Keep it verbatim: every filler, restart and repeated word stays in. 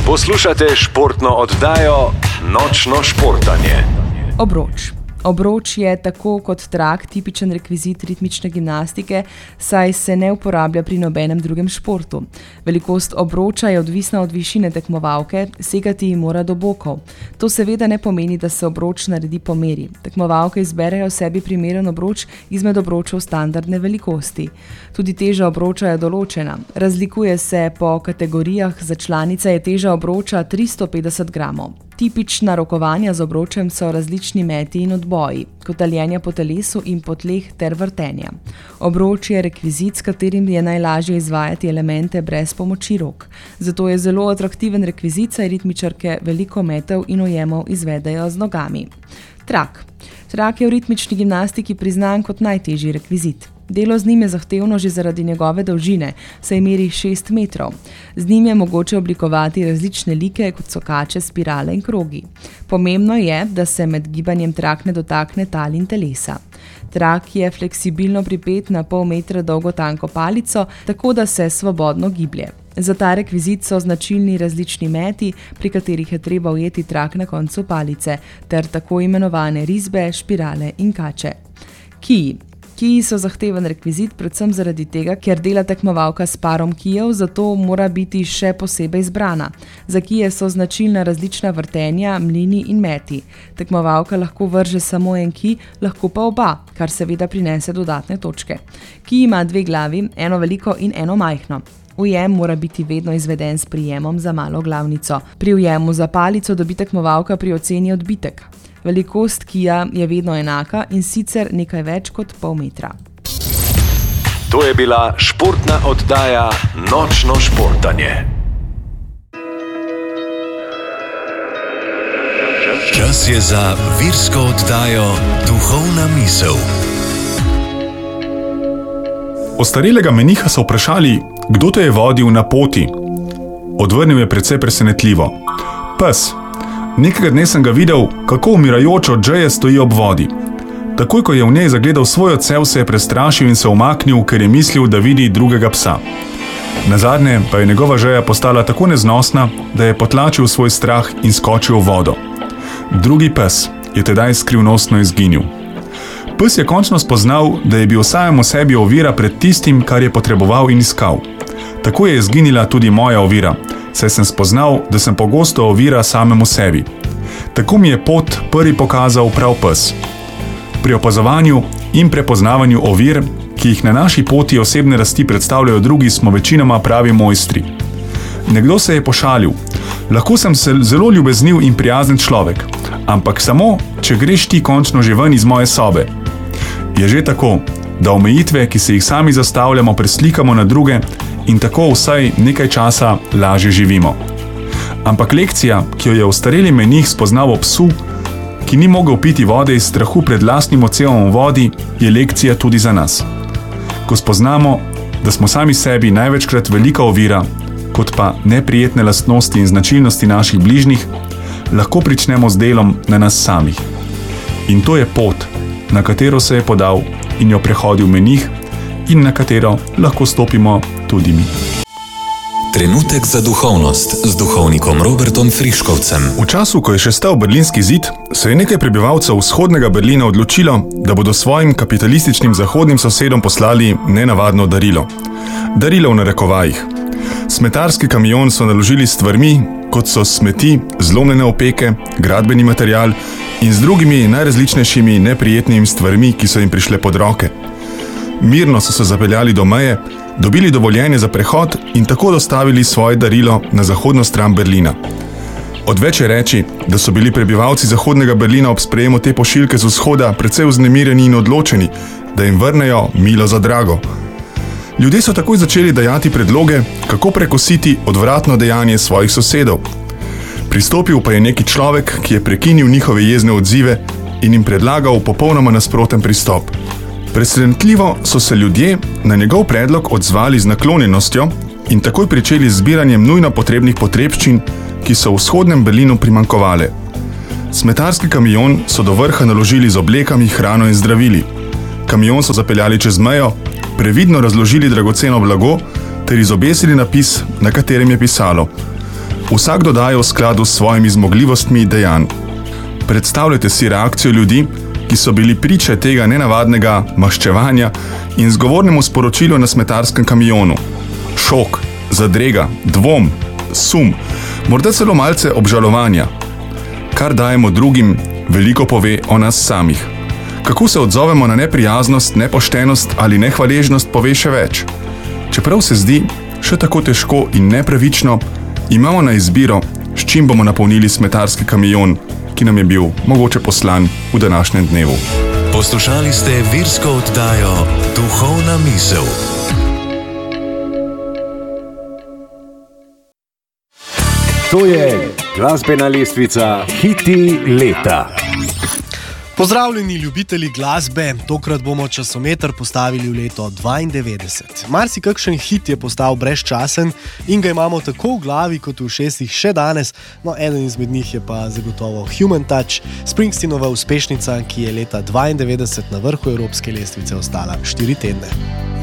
Poslušate športno oddajo Nočno športanje. Obroč. Obroč je tako kot trak tipičen rekvizit ritmične gimnastike, saj se ne uporablja pri nobenem drugem športu. Velikost obroča je odvisna od višine tekmovalke, segati ji mora do bokov. To seveda ne pomeni, da se obroč naredi po meri. Tekmovalke izberejo sebi primeren obroč izmed obročev standardne velikosti. Tudi teža obroča je določena. Razlikuje se po kategorijah, za članice je teža obroča tristo petdeset gramov. Tipična rokovanja z obročem so različni meti in odboji, kotaljenja po telesu in po tleh ter vrtenja. Obroč je rekvizit, s katerim je najlažje izvajati elemente brez pomoči rok. Zato je zelo atraktiven rekvizit, saj ritmičarke veliko metev in ujemov izvedejo z nogami. Trak. Trak je v ritmični gimnastiki priznan kot najtežji rekvizit. Delo z njim je zahtevno že zaradi njegove dolžine, saj meri šest metrov. Z njim je mogoče oblikovati različne like, kot so kače, spirale in krogi. Pomembno je, da se med gibanjem trak ne dotakne tal in telesa. Trak je fleksibilno pripet na pol metra dolgo tanko palico, tako da se svobodno giblje. Za ta rekvizit so značilni različni meti, pri katerih je treba ujeti trak na koncu palice, ter tako imenovane risbe, špirale in kače. Kiji. Kiji so zahteven rekvizit predvsem zaradi tega, ker dela tekmovalka s parom kijev, zato mora biti še posebej zbrana. Za kije so značilna različna vrtenja, mlini in meti. Tekmovalka lahko vrže samo en kij, lahko pa oba, kar seveda prinese dodatne točke. Kij ima dve glavi, eno veliko in eno majhno. Ujem mora biti vedno izveden s prijemom za malo glavnico. Pri ujemu za palico dobi tekmovalka pri oceni odbitek. Velikost kija je vedno enaka in sicer nekaj več kot pol metra. To je bila športna oddaja Nočno športanje. Čas je za virsko oddajo Duhovna misel. Ostarelega meniha so vprašali, kdo te je vodil na poti. Odvrnil je precej presenetljivo. Pes. Nekega dne sem ga videl, kako umirajočo Džeje stoji ob vodi. Takoj, ko je v njej zagledal svoj odsev, se je prestrašil in se umaknil, ker je mislil, da vidi drugega psa. Nazadnje pa je njegova Džeja postala tako neznosna, da je potlačil svoj strah in skočil v vodo. Drugi pes je tedaj skrivnostno izginil. Pes je končno spoznal, da je bil samemu sebi ovira pred tistim, kar je potreboval in iskal. Tako je izginila tudi moja ovira, saj sem spoznal, da sem pogosto ovira samemu sebi. Tako mi je pot prvi pokazal prav pes. Pri opazovanju in prepoznavanju ovir, ki jih na naši poti osebne rasti predstavljajo drugi, smo večinoma pravi mojstri. Nekdo se je pošalil. Lahko sem zelo ljubezniv in prijazen človek, ampak samo, če greš ti končno že ven iz moje sobe. Je že tako, da omejitve, ki se jih sami zastavljamo, preslikamo na druge in tako vsaj nekaj časa lažje živimo. Ampak lekcija, ki jo je ostareli menih spoznal ob psu, ki ni mogel piti vode iz strahu pred lastnim ocevom v vodi, je lekcija tudi za nas. Ko spoznamo, da smo sami sebi največkrat velika ovira, kot pa neprijetne lastnosti in značilnosti naših bližnjih, lahko pričnemo z delom na nas samih. In to je pot, na katero se je podal in jo prehodil menih in na katero lahko stopimo tudi mi. Trenutek za duhovnost z duhovnikom Robertom Friškovcem. V času, ko je še stal Berlinski zid, se je nekaj prebivalcev vzhodnega Berlina odločilo, da bodo svojim kapitalističnim zahodnim sosedom poslali nenavadno darilo. Darilo v narekovajih. Smetarski kamion so naložili s stvarmi, kot so smeti, zlomljene opeke, gradbeni material in z drugimi najrazličnejšimi neprijetnimi stvarmi, ki so jim prišle pod roke. Mirno so se zapeljali do meje, dobili dovoljenje za prehod in tako dostavili svoje darilo na zahodno stran Berlina. Odveč je reči, da so bili prebivalci zahodnega Berlina ob sprejemu te pošiljke z vzhoda precej vznemirjeni in odločeni, da jim vrnejo milo za drago. Ljudje so takoj začeli dajati predloge, kako prekositi odvratno dejanje svojih sosedov. Pristopil pa je neki človek, ki je prekinil njihove jezne odzive in jim predlagal popolnoma nasproten pristop. Presenetljivo so se ljudje na njegov predlog odzvali z naklonjenostjo in takoj pričeli z zbiranjem nujno potrebnih potrebščin, ki so v vzhodnem Berlinu primanjkovale. Smetarski kamion so do vrha naložili z oblekami, hrano in zdravili. Kamion so zapeljali čez mejo, previdno razložili dragoceno blago ter izobesili napis, na katerem je pisalo: Vsak dodaja v skladu s svojimi zmogljivostmi dejanj. Predstavljajte si reakcijo ljudi, ki so bili priče tega nenavadnega maščevanja in zgovornemu sporočilu na smetarskem kamionu. Šok, zadrega, dvom, sum, morda celo malce obžalovanja. Kar dajemo drugim, veliko pove o nas samih. Kako se odzovemo na neprijaznost, nepoštenost ali nehvaležnost, pove še več. Čeprav se zdi še tako težko in nepravično, imamo na izbiro, s čim bomo napolnili smetarski kamion, ki nam je bil mogoče poslan v današnjem dnevu. Poslušali ste virsko oddajo Duhovna misel. To je glasbena lestvica Hiti leta. Pozdravljeni ljubitelji glasbe, tokrat bomo časometer postavili v leto dvaindevetdeset. Marsikakšen hit je postal brezčasen in ga imamo tako v glavi kot v ušesih še danes, no eden izmed njih je pa zagotovo Human Touch, Springsteenova uspešnica, ki je leta dvaindevetdeset na vrhu evropske lestvice ostala štiri tedne.